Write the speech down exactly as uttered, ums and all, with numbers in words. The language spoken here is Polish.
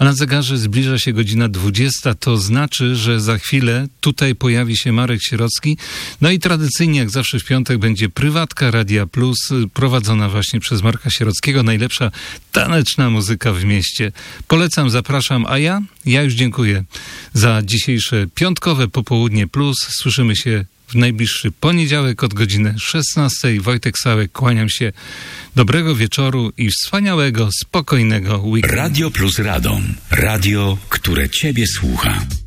A na zegarze zbliża się godzina dwudziesta, to znaczy, że za chwilę tutaj pojawi się Marek Sierocki. No i tradycyjnie, jak zawsze w piątek, będzie prywatka Radia Plus, prowadzona właśnie przez Marka Sierockiego. Najlepsza taneczna muzyka w mieście. Polecam, zapraszam, a ja, ja już dziękuję za dzisiejsze piątkowe popołudnie plus. Słyszymy się w najbliższy poniedziałek od godziny szesnastej. Wojtek Sałek, kłaniam się. Dobrego wieczoru i wspaniałego, spokojnego weekendu. Radio Plus Radom. Radio, które Ciebie słucha.